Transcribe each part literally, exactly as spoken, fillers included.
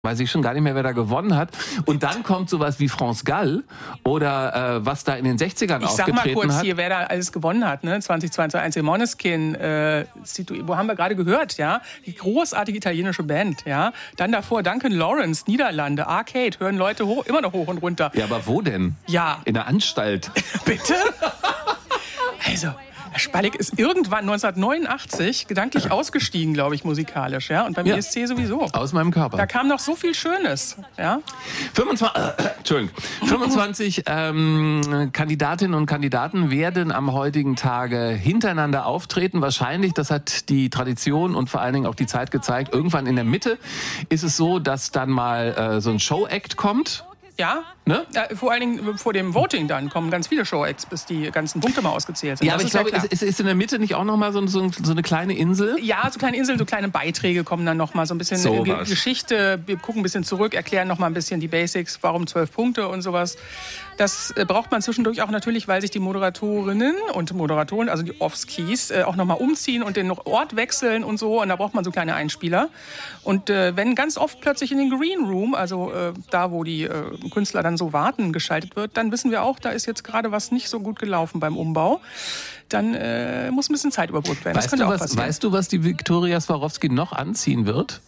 Weiß ich schon gar nicht mehr, wer da gewonnen hat. Und dann kommt sowas wie France Gall oder äh, was da in den sechzigern ich aufgetreten hat. Ich sag mal kurz hat. hier, wer da alles gewonnen hat. Ne? zwanzig zweiundzwanzig Måneskin, äh, wo haben wir gerade gehört, ja? Die großartige italienische Band, ja? Dann davor Duncan Lawrence, Niederlande, Arcade, hören Leute hoch, immer noch hoch und runter. Ja, aber wo denn? Ja. In der Anstalt. Bitte? Also... Herr Spalleck ist irgendwann neunzehnhundertneunundachtzig gedanklich ausgestiegen, glaube ich, musikalisch. Ja? Und beim ja. E S C sowieso. Aus meinem Körper. Da kam noch so viel Schönes. Ja? fünfundzwanzig, äh, Entschuldigung, fünfundzwanzig ähm, Kandidatinnen und Kandidaten werden am heutigen Tage hintereinander auftreten. Wahrscheinlich, das hat die Tradition und vor allen Dingen auch die Zeit gezeigt, irgendwann in der Mitte ist es so, dass dann mal äh, so ein Show-Act kommt. Ja, ne? Ja, vor allen Dingen vor dem Voting dann kommen ganz viele Show-Acts, bis die ganzen Punkte mal ausgezählt sind. Ja, aber ich glaube, ja ist, ist in der Mitte nicht auch noch mal so, so, so eine kleine Insel? Ja, so kleine Inseln, so kleine Beiträge kommen dann noch mal so ein bisschen so Ge- Geschichte. Wir gucken ein bisschen zurück, erklären noch mal ein bisschen die Basics, warum zwölf Punkte und sowas. Das äh, braucht man zwischendurch auch natürlich, weil sich die Moderatorinnen und Moderatoren, also die Offskis, äh, auch noch mal umziehen und den Ort wechseln und so. Und da braucht man so kleine Einspieler. Und äh, wenn ganz oft plötzlich in den Green Room, also äh, da, wo die äh, Künstler dann so warten, geschaltet wird, dann wissen wir auch, da ist jetzt gerade was nicht so gut gelaufen beim Umbau. Dann äh, muss ein bisschen Zeit überbrückt werden. Weißt, das könnte du, auch was, passieren. weißt du, was die Viktoria Swarovski noch anziehen wird?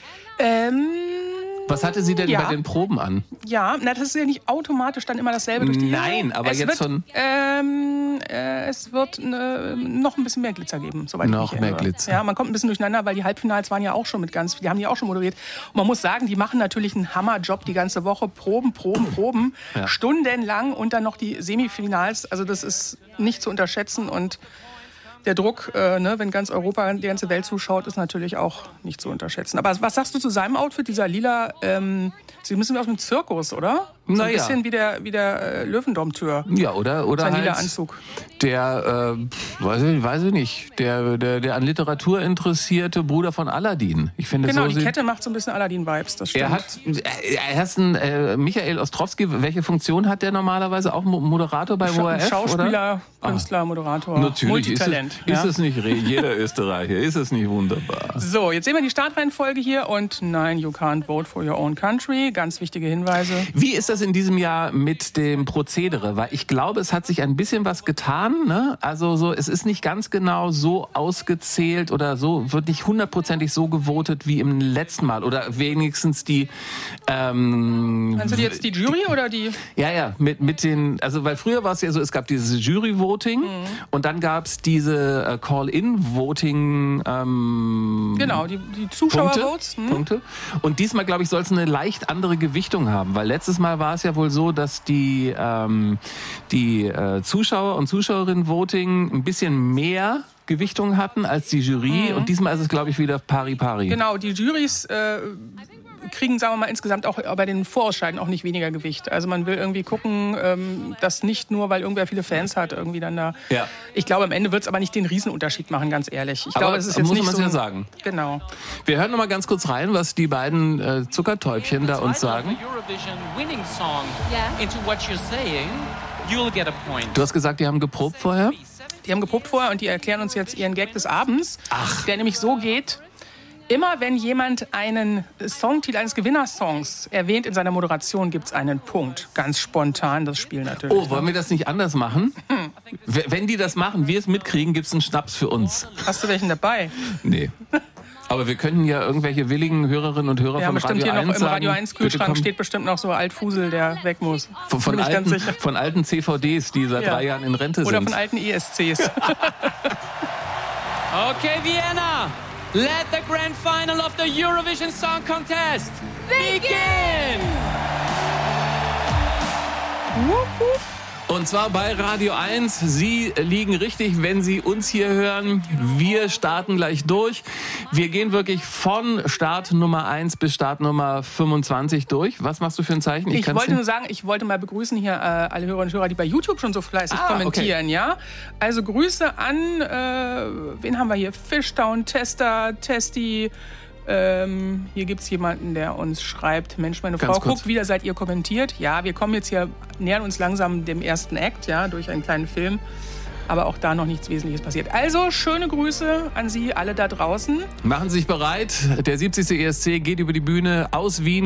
Ähm... Was hatte sie denn ja. bei den Proben an? Ja, na, das ist ja nicht automatisch dann immer dasselbe durch die Nein, aber es jetzt wird, schon... Ähm, äh, es wird äh, noch ein bisschen mehr Glitzer geben, soweit noch ich mich mehr erinnere. Glitzer. Ja, man kommt ein bisschen durcheinander, weil die Halbfinals waren ja auch schon mit ganz... Die haben die auch schon moderiert. Und man muss sagen, die machen natürlich einen Hammerjob die ganze Woche. Proben, Proben, Proben. Ja. Stundenlang und dann noch die Semifinals. Also das ist nicht zu unterschätzen und... Der Druck, äh, ne, wenn ganz Europa, die ganze Welt zuschaut, ist natürlich auch nicht zu unterschätzen. Aber was sagst du zu seinem Outfit, dieser lila, ähm, Sie müssen aus dem Zirkus, oder? So Na ein ja. bisschen wie der, wie der äh, Löwendom-Tür. Ja, oder? Oder Sein halt lila Anzug. Der, äh, weiß ich, weiß ich nicht, der, der, der an Literatur interessierte Bruder von Aladdin. Ich finde, Genau, so die sieht, Kette macht so ein bisschen Aladdin-Vibes, das stimmt. er hat, er ist ein, äh, Michael Ostrowski, welche Funktion hat der normalerweise? Auch Moderator bei O R F, Schauspieler, oder? Künstler, Ah. Moderator, Natürlich Multitalent. Ist es, ja? ist es nicht jeder Österreicher? Ist es nicht wunderbar? So, jetzt sehen wir die Startreihenfolge hier und nein, you can't vote for your own country. Ganz wichtige Hinweise. Wie ist das in diesem Jahr mit dem Prozedere? Weil ich glaube, es hat sich ein bisschen was getan. Ne? Also so, es ist nicht ganz genau so ausgezählt oder so, wird nicht hundertprozentig so gewotet wie im letzten Mal. Oder wenigstens die... Ähm, Meinst du jetzt die Jury oder die... Ja, ja, mit, mit den... Also, weil früher war es ja so, es gab dieses Jury-Voting mhm. und dann gab es diese äh, Call-in-Voting... Ähm, genau, die, die Zuschauervotes. Punkte, hm. Punkte. Und diesmal, glaube ich, soll es eine leicht andere Gewichtung haben. Weil letztes Mal war es ja wohl so, dass die, ähm, die äh, Zuschauer- und Zuschauerinnen-Voting ein bisschen mehr Gewichtung hatten als die Jury. Mhm. Und diesmal ist es, glaube ich, wieder pari-pari. Genau, die Jurys äh, kriegen, sagen wir mal, insgesamt auch bei den Vorausscheiden auch nicht weniger Gewicht. Also man will irgendwie gucken, ähm, dass nicht nur, weil irgendwer viele Fans hat, irgendwie dann da... Ja. Ich glaube, am Ende wird es aber nicht den Riesenunterschied machen, ganz ehrlich. Ich aber glaube, es ist jetzt muss nicht man so... ja sagen. Genau. Wir hören noch mal ganz kurz rein, was die beiden äh, Zuckertäubchen da uns sagen. Du hast gesagt, die haben geprobt vorher? Die haben geprobt vorher und die erklären uns jetzt ihren Gag des Abends, Ach. der nämlich so geht: Immer wenn jemand einen Songtitel eines Gewinnersongs erwähnt in seiner Moderation, gibt es einen Punkt. Ganz spontan das Spiel natürlich. Oh, wollen wir das nicht anders machen? Hm. Wenn die das machen, wir es mitkriegen, gibt es einen Schnaps für uns. Hast du welchen dabei? Nee. Aber wir könnten ja irgendwelche willigen Hörerinnen und Hörer ja, von bestimmt Radio hier noch eins im Radio eins Kühlschrank sagen, steht bestimmt noch so Altfusel, der weg muss. Von, von, Bin ich alten, ganz sicher. von alten C V Ds, die seit Ja. drei Jahren in Rente Oder sind. von alten E S Cs. Okay, Vienna, let the grand final of the Eurovision Song Contest begin! Und zwar bei Radio eins. Sie liegen richtig, wenn Sie uns hier hören. Wir starten gleich durch. Wir gehen wirklich von Start Nummer eins bis Start Nummer fünfundzwanzig durch. Was machst du für ein Zeichen? Ich, ich wollte nur sagen, ich wollte mal begrüßen hier äh, alle Hörerinnen und Hörer, die bei YouTube schon so fleißig ah, kommentieren. Okay. Ja? Also Grüße an, äh, wen haben wir hier? Fishtown, Tester, Testi. Ähm, hier gibt es jemanden, der uns schreibt: Mensch, meine Ganz Frau, kurz. guckt, wieder seid ihr kommentiert. Ja, wir kommen jetzt hier, nähern uns langsam dem ersten Act, ja, durch einen kleinen Film. aber auch da noch nichts Wesentliches passiert. Also schöne Grüße an Sie alle da draußen. Machen Sie sich bereit. Der siebzigste E S C geht über die Bühne aus Wien.